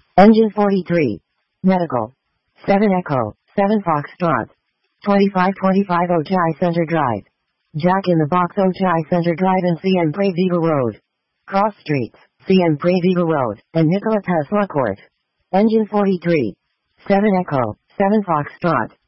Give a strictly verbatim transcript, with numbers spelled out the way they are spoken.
Engine forty-three. Medical. seven Echo, seven Foxtrot. twenty-five twenty-five Ojai Center Drive. Jack in the Box Ojai Center Drive and C M Pradiva Road. Cross Streets, C M Pradiva Road, and Nikola Tesla Court. Engine forty-three. seven Echo, seven Foxtrot.